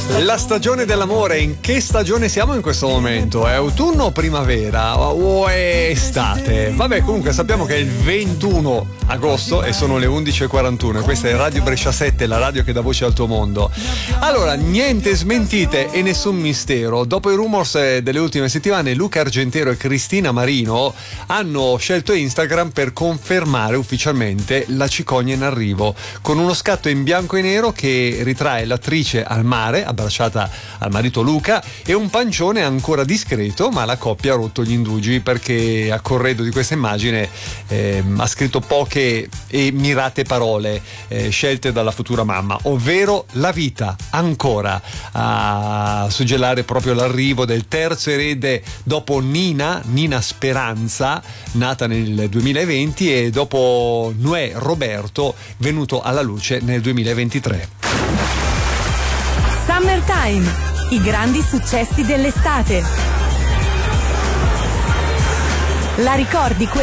La stagione dell'amore, in che stagione siamo in questo momento? È autunno o primavera? O è estate? Vabbè, comunque sappiamo che è il 21 agosto e sono le 11:41. Questa è Radio Brescia 7, la radio che dà voce al tuo mondo. Allora, niente smentite e nessun mistero. Dopo i rumors delle ultime settimane, Luca Argentero e Cristina Marino hanno scelto Instagram per confermare ufficialmente la cicogna in arrivo, con uno scatto in bianco e nero che ritrae l'attrice al mare, abbracciata al marito Luca, e un pancione ancora discreto, ma la coppia ha rotto gli indugi perché a corredo di questa immagine ha scritto poche e mirate parole scelte dalla futura mamma, ovvero la vita ancora, a suggellare proprio l'arrivo del terzo erede dopo Nina Speranza, nata nel 2020, e dopo Noè Roberto, venuto alla luce nel 2023. Summertime, i grandi successi dell'estate. La ricordi